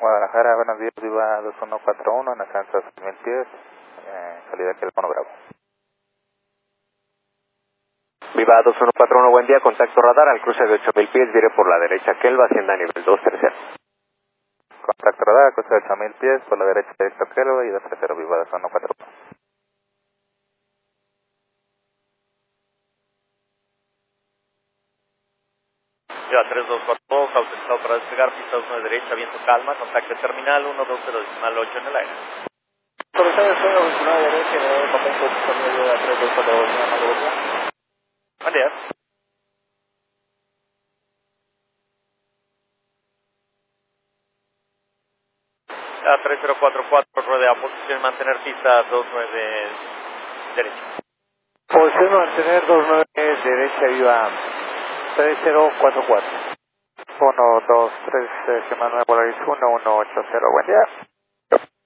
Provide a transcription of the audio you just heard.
Guadalajara, buenos días, Viva 2141, en ascenso a 6000 pies, salida aquí del Mono Bravo. Viva 2141, buen día, contacto radar al cruce de 8000 pies, diré por la derecha, Kelva, hacienda nivel 2, tercero. Contacto radar, cruce de 8000 pies, por la derecha directo Kelva y 230, Viva 2141. Viva 3242, autorizado para despegar, pista 1 de derecha, viento calma, contacto terminal 120.8 en el aire. Autorizado despegue, 29 de derecha, contacto terminal de 3242, Buen día. A 3044, rodea posición, mantener pista 29 derecha. Posición mantener 29 derecha, Viva 3044. 1, 2, 3, Manuel Polaris 1180, buen día.